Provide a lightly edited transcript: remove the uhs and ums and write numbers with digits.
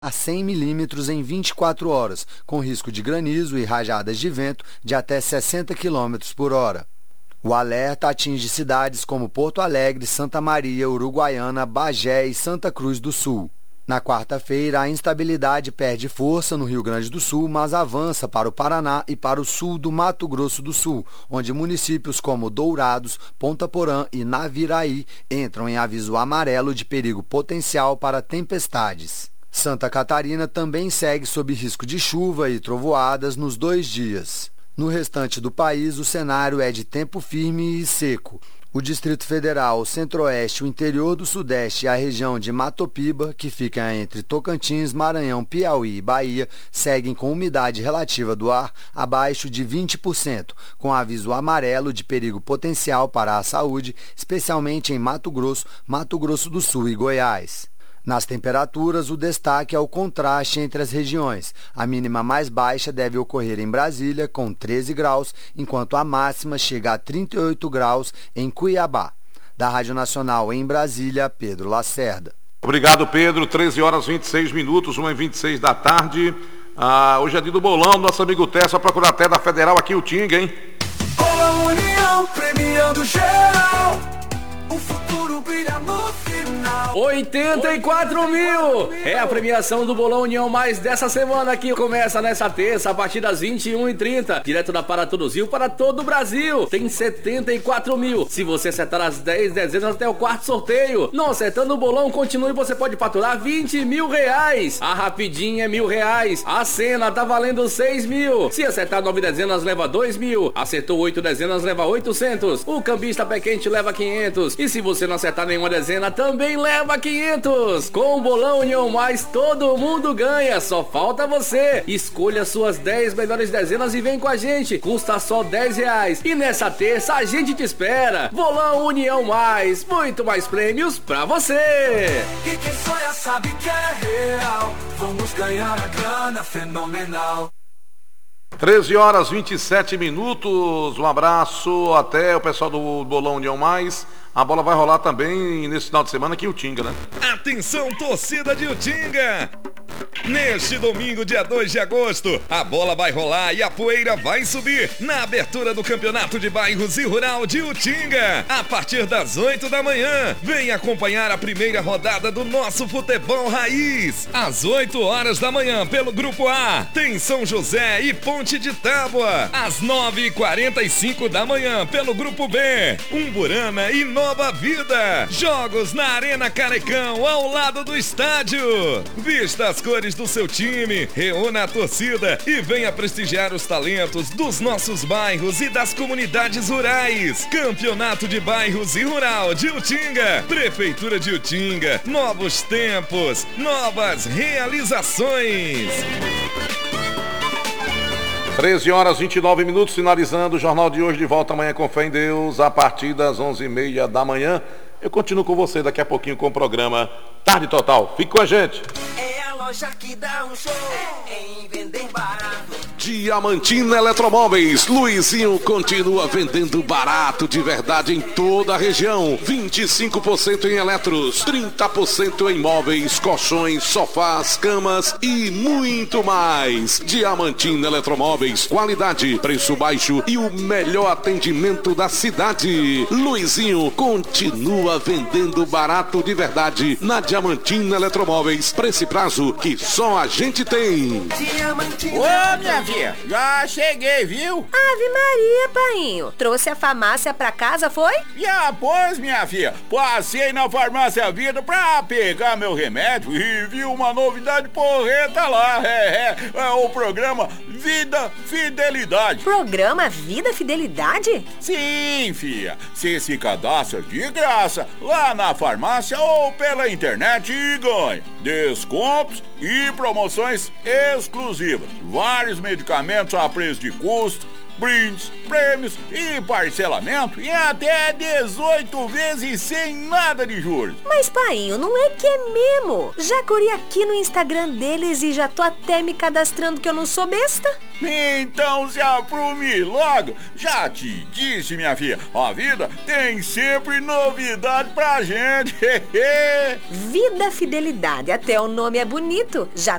a 100 milímetros em 24 horas, com risco de granizo e rajadas de vento de até 60 km por hora. O alerta atinge cidades como Porto Alegre, Santa Maria, Uruguaiana, Bagé e Santa Cruz do Sul. Na quarta-feira, a instabilidade perde força no Rio Grande do Sul, mas avança para o Paraná e para o sul do Mato Grosso do Sul, onde municípios como Dourados, Ponta Porã e Naviraí entram em aviso amarelo de perigo potencial para tempestades. Santa Catarina também segue sob risco de chuva e trovoadas nos 2 dias. No restante do país, o cenário é de tempo firme e seco. O Distrito Federal, o Centro-Oeste, o interior do Sudeste e a região de Matopiba, que fica entre Tocantins, Maranhão, Piauí e Bahia, seguem com umidade relativa do ar abaixo de 20%, com aviso amarelo de perigo potencial para a saúde, especialmente em Mato Grosso do Sul e Goiás. Nas temperaturas, o destaque é o contraste entre as regiões. A mínima mais baixa deve ocorrer em Brasília, com 13 graus, enquanto a máxima chega a 38 graus em Cuiabá. Da Rádio Nacional em Brasília, Pedro Lacerda. Obrigado, Pedro. 13h26, 1h26 da tarde. Hoje é dia do bolão, nosso amigo Tessa, procurar até da Federal aqui o Tinga, hein? Bolão União, premiando geral. O futuro brilha no final. 84 mil! É a premiação do Bolão União Mais dessa semana, que começa nessa terça a partir das 21h30, direto da Paratuduzil para todo o Brasil. Tem 74 mil. Se você acertar as 10 dezenas até o quarto sorteio, não acertando o bolão, continue, você pode faturar 20 mil reais. A rapidinha é R$1.000. A cena tá valendo 6 mil. Se acertar 9 dezenas, leva 2 mil. Acertou 8 dezenas, leva 800. O cambista pé quente leva 500. E se você não acertar nenhuma dezena, também leva 500. Com o Bolão União Mais, todo mundo ganha. Só falta você. Escolha suas 10 melhores dezenas e vem com a gente. Custa só R$10. E nessa terça a gente te espera. Bolão União Mais. Muito mais prêmios pra você. E quem sonha sabe que é real. Vamos ganhar a grana fenomenal. 13h27. Um abraço até o pessoal do Bolão União Mais. A bola vai rolar também nesse final de semana aqui em Utinga, né? Atenção, torcida de Utinga! Neste domingo, dia 2 de agosto, a bola vai rolar e a poeira vai subir na abertura do Campeonato de Bairros e Rural de Utinga. A partir das 8 da manhã, vem acompanhar a primeira rodada do nosso futebol raiz. Às 8 horas da manhã, pelo Grupo A, tem São José e Ponte de Tábua. Às 9h45 da manhã, pelo Grupo B, Umburana e Nova Vida. Jogos na Arena Carecão, ao lado do estádio. Vista as cores do seu time, reúna a torcida e venha prestigiar os talentos dos nossos bairros e das comunidades rurais. Campeonato de Bairros e Rural de Utinga. Prefeitura de Utinga. Novos tempos, novas realizações. 13h29, finalizando o jornal de hoje. De volta amanhã com fé em Deus, a partir das 11h30 da manhã. Eu continuo com você daqui a pouquinho com o programa Tarde Total. Fique com a gente. É a loja que dá um show em vender barato. Diamantina Eletromóveis. Luizinho continua vendendo barato de verdade em toda a região. 25% em eletros, 30% em móveis, colchões, sofás, camas e muito mais. Diamantina Eletromóveis, qualidade, preço baixo e o melhor atendimento da cidade. Luizinho continua vendendo barato de verdade na Diamantina Eletromóveis. Preço e prazo que só a gente tem. Ô, minha filha, já cheguei, viu? Ave Maria, painho. Trouxe a farmácia pra casa, foi? Já, pois, minha filha. Passei na farmácia Vida pra pegar meu remédio e vi uma novidade porreta lá. É o programa Vida Fidelidade. Programa Vida Fidelidade? Sim, filha. Você se cadastra de graça lá na farmácia ou pela internet e ganha descontos e promoções exclusivas. Vários medicamentos a preço de custo, brindes, prêmios e parcelamento em até 18 vezes sem nada de juros. Mas, painho, não é que é mesmo? Já corri aqui no Instagram deles e já tô até me cadastrando que eu não sou besta. Então se aprume logo. Já te disse, minha filha, a vida tem sempre novidade pra gente. Vida Fidelidade, até o nome é bonito. Já